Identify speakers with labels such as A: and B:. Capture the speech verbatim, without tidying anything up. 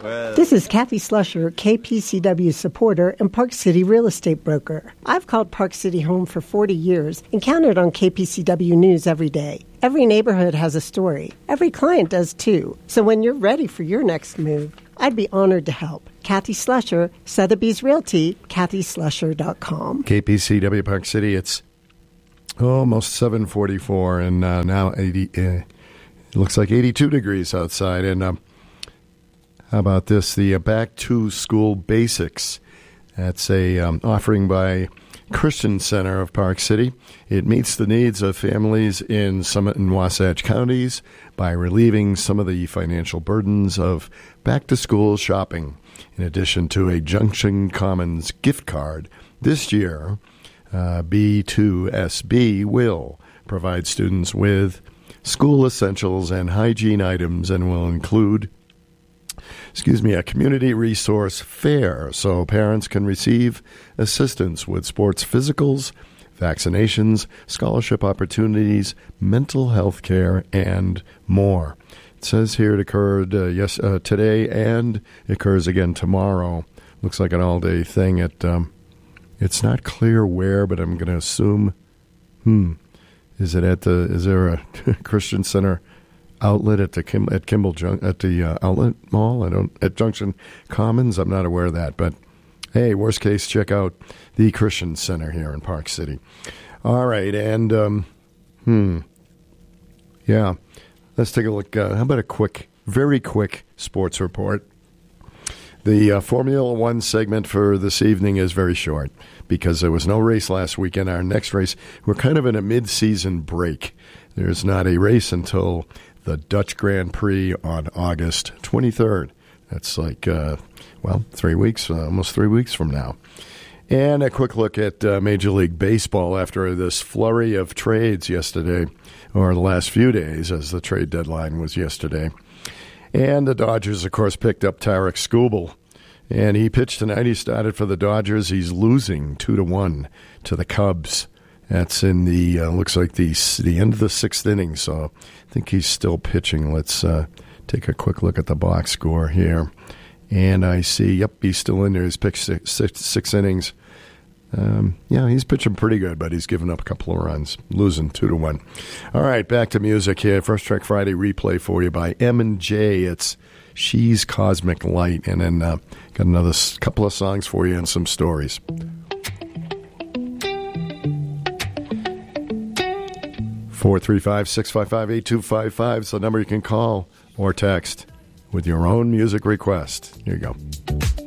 A: Well.
B: This is Kathy Slusher, K P C W supporter and Park City real estate broker. I've called Park City home for forty years and counted on K P C W News every day. Every neighborhood has a story. Every client does too. So when you're ready for your next move, I'd be honored to help. Kathy Slusher, Sotheby's Realty, kathy slusher dot com.
C: K P C W Park City, it's almost seven forty-four, and uh, now eighty. Uh, it looks like eighty-two degrees outside, and um, how about this? The uh, Back to School Basics. That's a um, offering by Christian Center of Park City. It meets the needs of families in Summit and Wasatch counties by relieving some of the financial burdens of back-to-school shopping. In addition to a Junction Commons gift card, this year, uh, B two S B will provide students with school essentials and hygiene items and will include excuse me, a community resource fair so parents can receive assistance with sports physicals, vaccinations, scholarship opportunities, mental health care, and more. It says here it occurred uh, yes uh, today and it occurs again tomorrow. Looks like an all-day thing. At um, it's not clear where, but I'm going to assume. Hmm, is it at the? Is there a Christian Center outlet at the Kim, at Kimball Jun- at the uh, outlet mall? I don't at Junction Commons. I'm not aware of that, but hey, worst case, check out the Christian Center here in Park City. All right, and um, hmm, yeah, let's take a look. Uh, how about a quick, very quick sports report? The uh, Formula One segment for this evening is very short because there was no race last weekend. Our next race, we're kind of in a mid-season break. There's not a race until the Dutch Grand Prix on August twenty-third. That's like, uh, well, three weeks, uh, almost three weeks from now. And a quick look at uh, Major League Baseball after this flurry of trades yesterday, or the last few days, as the trade deadline was yesterday. And the Dodgers, of course, picked up Tarek Skubal. And he pitched tonight. He started for the Dodgers. He's losing two to one to the Cubs. That's in the, uh, looks like the the end of the sixth inning, so I think he's still pitching. Let's uh, take a quick look at the box score here. And I see, yep, he's still in there. He's pitched six, six, six innings. Um, yeah, he's pitching pretty good, but he's given up a couple of runs, losing two to one. All right, back to music here. First Track Friday replay for you by M and J. It's She's Cosmic Light. And then uh, got another s- couple of songs for you and some stories. four three five, six five five, eight two five five is the number you can call or text with your own music request. Here you go.